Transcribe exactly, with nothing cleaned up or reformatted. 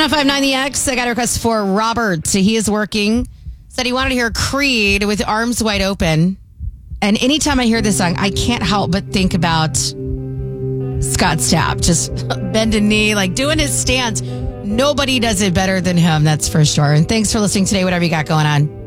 one oh five point nine The X. I got a request for Robert. He is working. Said he wanted to hear Creed with Arms Wide Open. And anytime I hear this song, I can't help but think about Scott Stapp. Just bending knee, like doing his stance. Nobody does it better than him, that's for sure. And thanks for listening today, whatever you got going on.